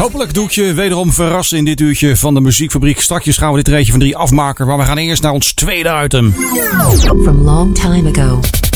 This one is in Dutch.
Hopelijk doe ik je wederom verrassen in dit uurtje van de Muziekfabriek. Straks gaan we dit rijtje van 3 afmaken, maar we gaan eerst naar ons tweede item. From long time ago,